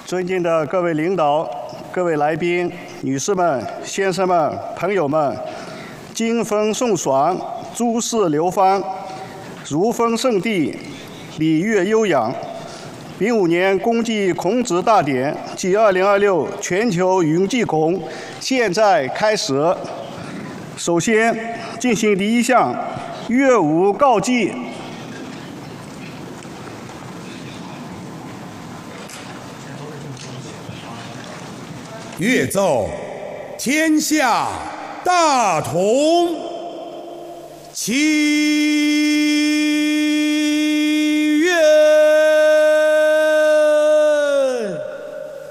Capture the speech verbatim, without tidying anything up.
尊敬的各位领导、各位来宾、女士们、先生们、朋友们，金风送爽，诸事流芳，如风圣地，礼乐悠扬。丙午年公祭孔子大典暨二零二六全球云祭孔现在开始。首先进行第一项乐舞告祭。 乐奏天下大同，起。